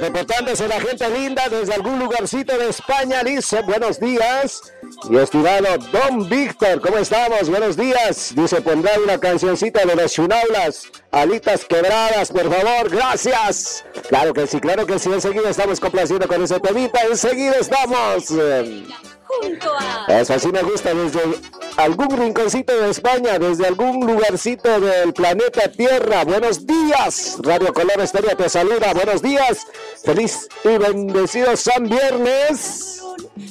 reportándose la gente linda desde algún lugarcito de España, dice, buenos días. Y estimado Don Víctor, ¿cómo estamos? Buenos días. Dice, pondrá una cancioncita de los Chunaulas, alitas quebradas, por favor, gracias. Claro que sí, enseguida estamos complaciendo con ese temita, enseguida estamos. Eso sí me gusta, desde algún rinconcito de España, desde algún lugarcito del planeta Tierra. Buenos días, Radio Color Estéreo te saluda, buenos días, feliz y bendecido San Viernes.